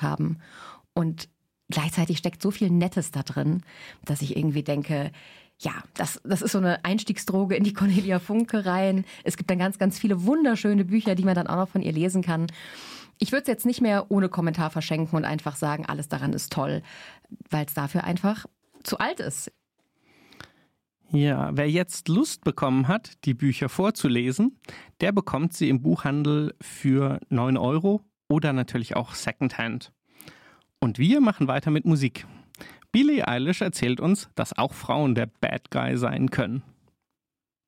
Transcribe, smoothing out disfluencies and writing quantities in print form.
haben. Und gleichzeitig steckt so viel Nettes da drin, dass ich irgendwie denke, ja, das ist so eine Einstiegsdroge in die Cornelia Funke rein. Es gibt dann ganz, ganz viele wunderschöne Bücher, die man dann auch noch von ihr lesen kann. Ich würde es jetzt nicht mehr ohne Kommentar verschenken und einfach sagen, alles daran ist toll, weil es dafür einfach zu alt ist. Ja, wer jetzt Lust bekommen hat, die Bücher vorzulesen, der bekommt sie im Buchhandel für 9 € oder natürlich auch Secondhand. Und wir machen weiter mit Musik. Billie Eilish erzählt uns, dass auch Frauen der Bad Guy sein können.